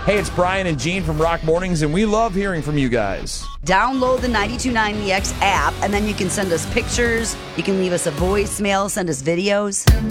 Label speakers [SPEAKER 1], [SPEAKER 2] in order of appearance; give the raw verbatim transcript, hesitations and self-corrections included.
[SPEAKER 1] Hey, it's Brian and Gene from Rock Mornings, and we love hearing from you guys.
[SPEAKER 2] Download the ninety-two point nine The X app, and then you can send us pictures. You can leave us a voicemail, send us videos.